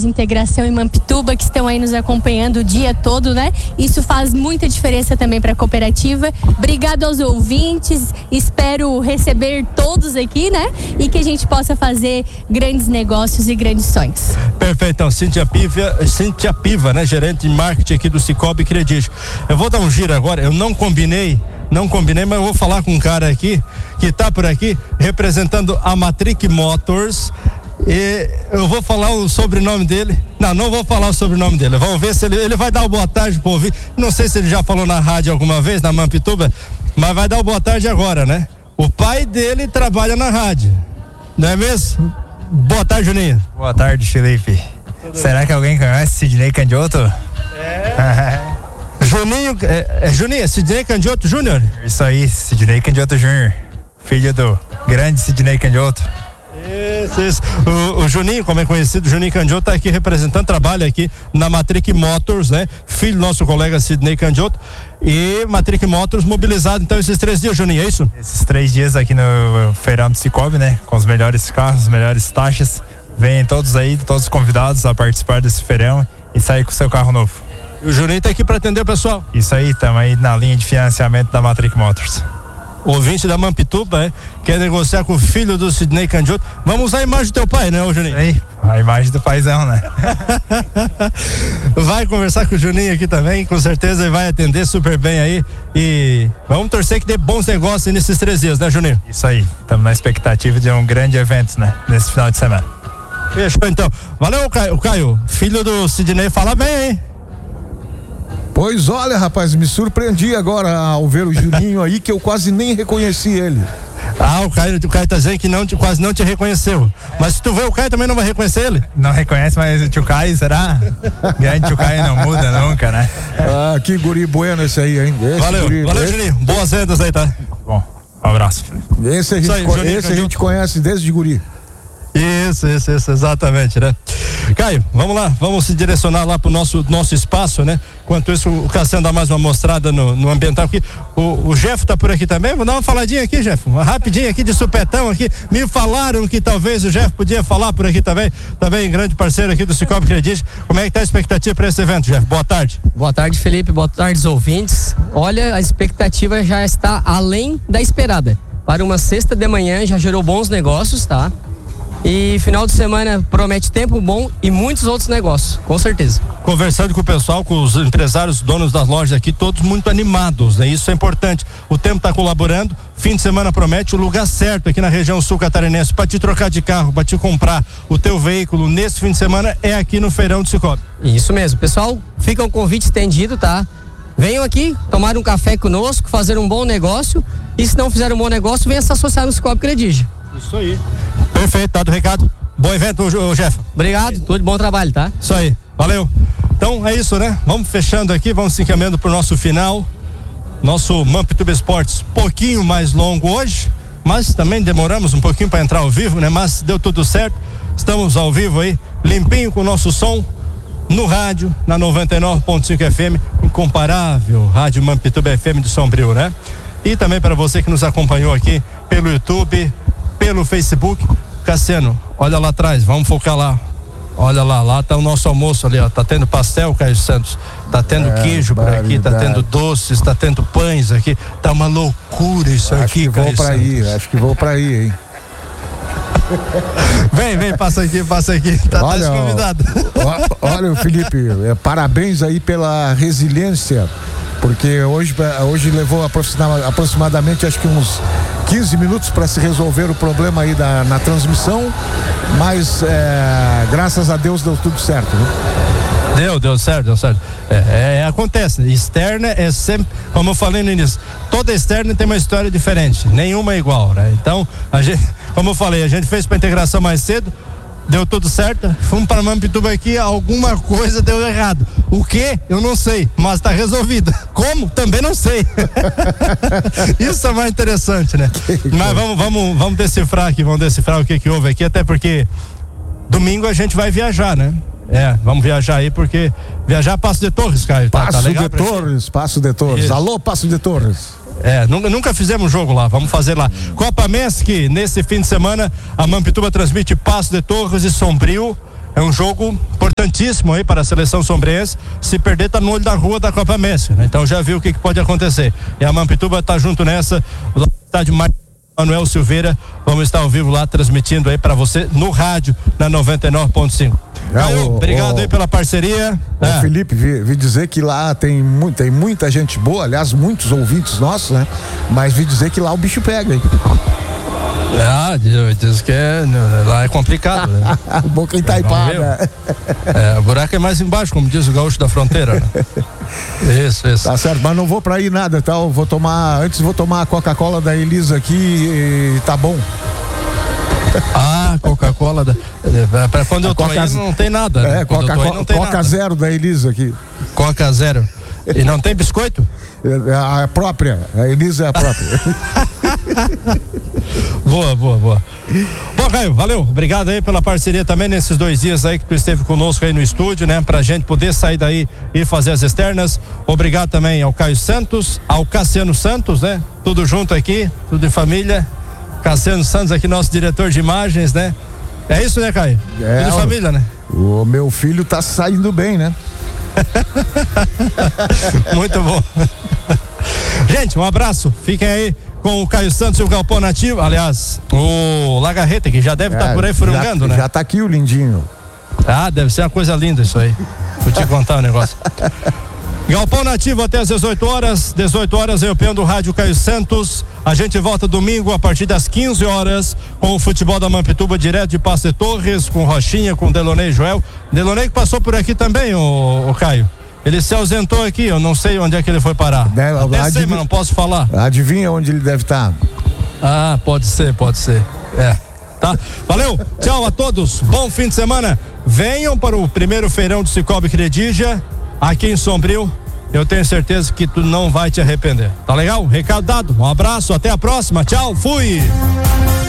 Lojas Integração em Mampituba, que estão aí nos acompanhando o dia todo, né? Isso faz muita diferença também para a cooperativa. Obrigado aos ouvintes, espero receber todos aqui, né? E que a gente possa fazer grandes negócios e grandes sonhos. Perfeito, então, Cíntia Piva, né? Gerente de marketing aqui do Cicobi Credit. Eu vou dar um giro agora, eu não combinei, mas eu vou falar com um cara aqui, que tá por aqui, representando a Matrix Motors, e eu vou falar o sobrenome dele. Não vou falar o sobrenome dele, vamos ver se ele vai dar uma boa tarde pro ouvir. Não sei se ele já falou na rádio alguma vez, na Mampituba, mas vai dar uma boa tarde agora, né? O pai dele trabalha na rádio, não é mesmo? Boa tarde, Juninho. Boa tarde, Felipe. Será que alguém conhece Sidney Candioto? Juninho, Juninho, Sidney Candioto Júnior? Isso aí, Sidney Candioto Júnior, filho do grande Sidney Candioto. Isso. O Juninho, como é conhecido, Juninho Candioto, tá aqui representando, trabalha aqui na Matrix Motors, né? Filho do nosso colega Sidney Candioto. E Matrix Motors mobilizado, então, esses 3 dias, Juninho, é isso? Esses 3 dias aqui no feirão do Cicobi, né? Com os melhores carros, as melhores taxas. Venham todos aí, todos convidados a participar desse feirão e sair com o seu carro novo. E o Juninho tá aqui para atender o pessoal. Isso aí, estamos aí na linha de financiamento da Matrix Motors. Ouvinte da Mampituba, quer negociar com o filho do Sidney Candioto. Vamos usar a imagem do teu pai, né, ô Juninho? Aí, a imagem do paizão, né? Vai conversar com o Juninho aqui também, com certeza ele vai atender super bem aí. E vamos torcer que dê bons negócios nesses 3 dias, né, Juninho? Isso aí, estamos na expectativa de um grande evento, né, nesse final de semana. Fechou, então. Valeu, Caio. Filho do Sidney, fala bem, hein? Pois olha, rapaz, me surpreendi agora ao ver o Juninho aí, que eu quase nem reconheci ele. O Caio tá dizendo que quase não te reconheceu. Mas se tu vê o Caio, também não vai reconhecer ele? Não reconhece, mas o tio Caio, será? Grande tio Caio não muda nunca, né? Que guri bueno esse aí, hein? Valeu, Juninho. Boas vendas aí, tá? Bom, um abraço. Esse a gente conhece desde guri. Isso, exatamente, né? Caio, vamos lá, vamos se direcionar lá pro nosso espaço, né? Enquanto isso, o Cassiano dá mais uma mostrada no ambiental aqui. O Jeff tá por aqui também, vou dar uma faladinha aqui, Jeff, uma rapidinha aqui de supetão aqui. Me falaram que talvez o Jeff podia falar por aqui também grande parceiro aqui do Cicobi Credit. Como é que tá a expectativa para esse evento, Jeff? Boa tarde. Boa tarde, Felipe, boa tarde, os ouvintes. Olha, a expectativa já está além da esperada. Para uma sexta de manhã já gerou bons negócios, tá? E final de semana promete tempo bom e muitos outros negócios, com certeza. Conversando com o pessoal, com os empresários, donos das lojas aqui, todos muito animados, né? Isso é importante. O tempo está colaborando, fim de semana promete o lugar certo aqui na região sul catarinense para te trocar de carro, para te comprar o teu veículo nesse fim de semana é aqui no Feirão do Cicobi. Isso mesmo, pessoal, fica um convite estendido, tá? Venham aqui, tomar um café conosco, fazer um bom negócio e se não fizer um bom negócio, venha se associar no Cicobi Credit. Isso aí. Perfeito, dado o recado. Bom evento, Jeff. Obrigado, tudo de bom trabalho, tá? Isso aí, valeu. Então é isso, né? Vamos fechando aqui, vamos se encaminhando pro nosso final. Nosso Mampituba Esportes, pouquinho mais longo hoje, mas também demoramos um pouquinho para entrar ao vivo, né? Mas deu tudo certo. Estamos ao vivo aí, limpinho com o nosso som no rádio, na 99.5 FM, incomparável Rádio Mampituba FM de Sombrio, né? E também para você que nos acompanhou aqui pelo YouTube, pelo Facebook. Cassiano, olha lá atrás, vamos focar lá. Olha lá tá o nosso almoço ali, ó. Tá tendo pastel, Caio Santos. Tá tendo queijo por aqui, tá tendo doces, tá tendo pães aqui. Tá uma loucura isso aqui, Caio Santos. Acho que vou pra aí, hein? Vem, passa aqui. Tá convidado. Olha, Felipe, parabéns aí pela resiliência, porque hoje levou aproximadamente acho que uns 15 minutos para se resolver o problema aí na transmissão, mas graças a Deus deu tudo certo, né? Deu certo. Acontece, externa é sempre, como eu falei no início, toda externa tem uma história diferente, nenhuma é igual, né? Então, a gente, como eu falei, a gente fez pra integração mais cedo, deu tudo certo, fomos para Mampituba aqui, alguma coisa deu errado. O que? Eu não sei, mas tá resolvido. Como? Também não sei. Isso é mais interessante, né? Mas vamos decifrar o que houve aqui, até porque domingo a gente vai viajar, né? Vamos viajar aí, porque viajar Passo de Torres, Caio. Passo de Torres. Alô, Passo de Torres. Nunca fizemos jogo lá, vamos fazer lá. Copa Mesc, nesse fim de semana, a Mampituba transmite Passo de Torres e Sombrio. É um jogo importantíssimo aí para a seleção sombrense. Se perder, tá no olho da rua da Copa Messi, né? Então já viu o que pode acontecer. E a Mampituba tá junto nessa. O estádio Manuel Silveira, vamos estar ao vivo lá transmitindo aí para você no rádio na 99.5. Obrigado aí pela parceria. Felipe, vi dizer que lá tem muita gente boa, aliás, muitos ouvintes nossos, né? Mas vi dizer que lá o bicho pega, hein? Diz que lá é complicado, né? Boca entaipada. O buraco é mais embaixo, como diz o gaúcho da fronteira, né? Isso. Tá certo, mas não vou pra ir nada, tá? Vou tomar a Coca-Cola da Elisa aqui e tá bom. Coca-Cola pra quando eu tô aí não tem nada, né? Coca Zero da Elisa aqui. Coca Zero. E não tem biscoito? A própria, a Elisa é a própria. Boa. Bom, Caio, valeu, obrigado aí pela parceria também nesses 2 dias aí que tu esteve conosco aí no estúdio, né? Pra gente poder sair daí e fazer as externas. Obrigado também ao Caio Santos, ao Cassiano Santos, né? Tudo junto aqui, tudo em família. Cassiano Santos aqui, nosso diretor de imagens, né? É isso, né, Caio? Tudo em família, né? O meu filho tá saindo bem, né? Muito bom. Gente, um abraço, fiquem aí com o Caio Santos e o Galpão Nativo, aliás, o Lagarreta, que já deve estar por aí furungando, né? Já tá aqui o lindinho. Deve ser uma coisa linda isso aí. Vou te contar um negócio. Galpão Nativo até às 18 horas. 18 horas, eu pendo o rádio Caio Santos. A gente volta domingo a partir das 15 horas com o futebol da Mampituba, direto de Passo de Torres, com Rochinha, com Delonei e Joel. Delonei que passou por aqui também, o Caio. Ele se ausentou aqui, eu não sei onde é que ele foi parar. Até sei, mas não posso falar. Adivinha onde ele deve estar? Pode ser. Tá? Valeu, tchau a todos, bom fim de semana. Venham para o primeiro feirão do Cicobi Credija, aqui em Sombrio. Eu tenho certeza que tu não vai te arrepender. Tá legal? Recado dado, um abraço, até a próxima, tchau, fui!